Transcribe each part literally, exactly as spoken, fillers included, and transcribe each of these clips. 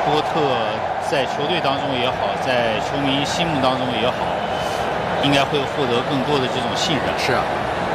波特在球队当中也好，在球迷心目当中也好，应该会获得更多的这种信任。 是啊，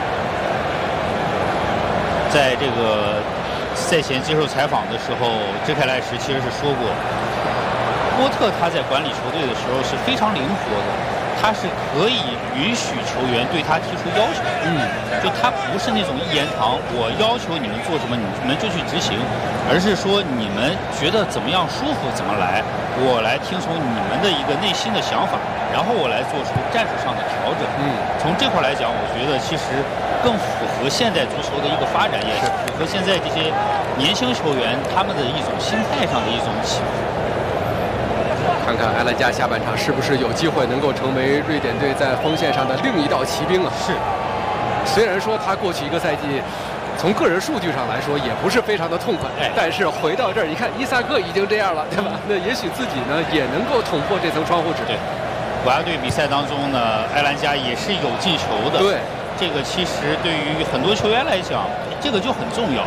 在这个赛前接受采访的时候，支凯莱什其实是说过，波特他在管理球队的时候是非常灵活的。他是可以允许球员对他提出要求， 嗯， 就他不是那种一言堂，我要求你们做什么，你们就去执行，而是说你们觉得怎么样舒服怎么来，我来听从你们的一个内心的想法，然后我来做出战术上的调整。 嗯， 从这块来讲，我觉得其实更符合现代足球的一个发展，也是符合现在这些年轻球员他们的一种心态上的一种起伏。 看看埃兰加下半场是不是有机会能够成为瑞典队在锋线上的另一道奇兵啊？ 是， 虽然说他过去一个赛季从个人数据上来说也不是非常的痛快， 哎， 但是回到这儿一看，伊萨克已经这样了，对吧？那也许自己呢也能够捅破这层窗户纸。 对，国家队比赛当中呢，埃兰加也是有进球的。 对， 这个其实对于很多球员来讲，这个就很重要。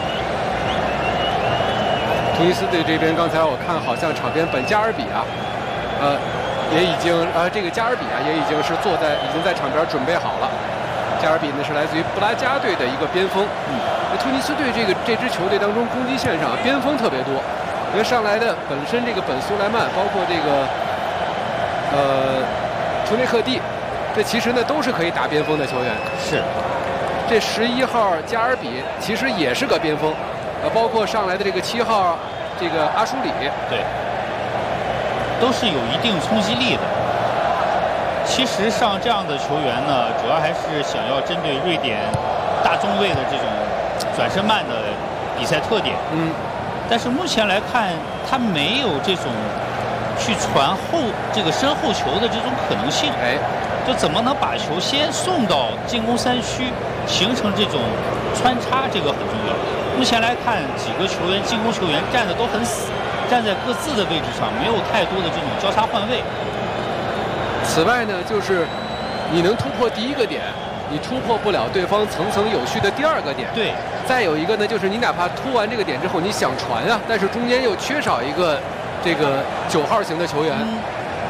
突尼斯队这边，刚才我看好像场边本加尔比啊，呃，也已经呃，这个加尔比啊也已经是坐在已经在场边准备好了。加尔比呢是来自于布拉加队的一个边锋。嗯，那突尼斯队这个这支球队当中，攻击线上边锋特别多，因为上来的本身这个本苏莱曼，包括这个呃图内赫蒂，这其实呢都是可以打边锋的球员。 是， 这十一号加尔比其实也是个边锋。呃，包括上来的这个七号，这个阿舒里， 对，都是有一定冲击力的。其实上这样的球员呢，主要还是想要针对瑞典大中卫的这种转身慢的比赛特点。 嗯， 但是目前来看，他没有这种去传后这个身后球的这种可能性。 哎， 就怎么能把球先送到进攻三区，形成这种穿插，这个很重要。目前来看，几个球员进攻球员站的都很死，站在各自的位置上，没有太多的这种交叉换位。 此外呢，就是你能突破第一个点，你突破不了对方层层有序的第二个点。 对。 再有一个呢，就是你哪怕突完这个点之后，你想传啊，但是中间又缺少一个这个九号型的球员。嗯、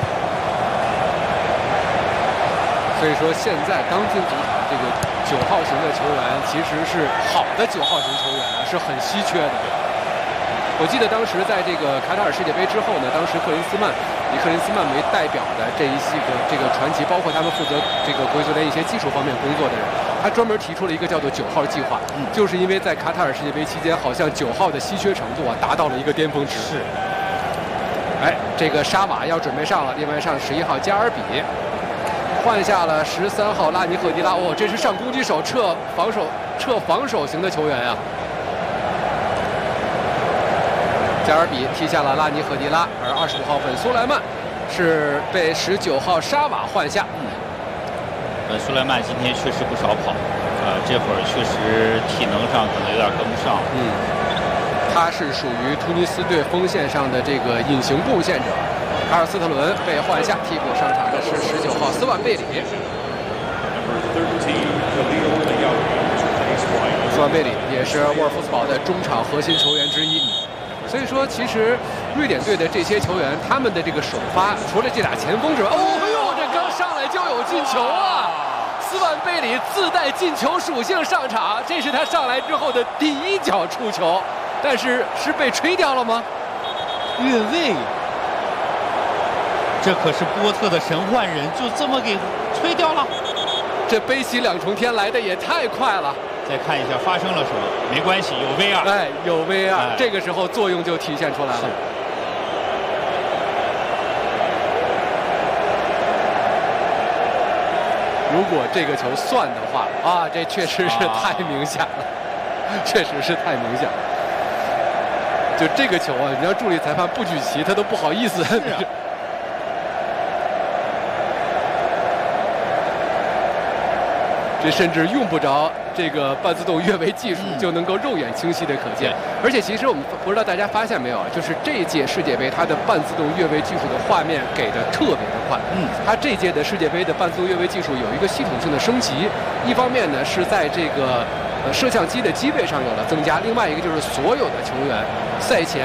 所以说，现在当今足坛这个九号型的球员其实是好的九号型球员啊，是很稀缺的。我记得当时在这个卡塔尔世界杯之后呢，当时克林斯曼以克林斯曼为代表的这一系个这个传奇，包括他们负责这个国际足联一些技术方面工作的人，他专门提出了一个叫做九号计划，嗯、就是因为在卡塔尔世界杯期间，好像九号的稀缺程度啊达到了一个巅峰值。 是。 哎，这个沙瓦要准备上了，另外上十一号加尔比。换下了十三号拉尼赫迪拉，哦，这是上攻击手撤防守撤防守型的球员啊。加尔比踢下了拉尼赫迪拉，而二十五号本苏莱曼是被十九号沙瓦换下。 嗯，本苏莱曼今天确实不少跑，呃，这会儿确实体能上可能有点跟不上。 嗯，他是属于突尼斯队锋线上的这个隐形贡献者。卡尔斯特伦被换下，替补上场的是十九号斯万贝里。斯万贝里也是沃尔夫斯堡的中场核心球员之一。所以说，其实瑞典队的这些球员，他们的这个首发，除了这俩前锋之外，哦呦，这刚上来就有进球啊！斯万贝里自带进球属性上场，这是他上来之后的第一脚触球，但是是被吹掉了吗？ 越位。这可是波特的神换人，就这么给吹掉了。 这悲喜两重天来的也太快了。 再看一下发生了什么，没关系，有 V R。 哎，有 V R，、 哎、 这个时候作用就体现出来了。如果这个球算的话，啊，这确实是太明显了，啊、确实是太明显了。就这个球啊，你让助理裁判不举旗，他都不好意思。 是啊这甚至用不着这个半自动越位技术，就能够肉眼清晰的可见。而且其实我们不知道大家发现没有啊，就是这届世界杯它的半自动越位技术的画面给的特别的快。嗯，它这届的世界杯的半自动越位技术有一个系统性的升级，一方面呢是在这个呃摄像机的机位上有了增加，另外一个就是所有的球员赛前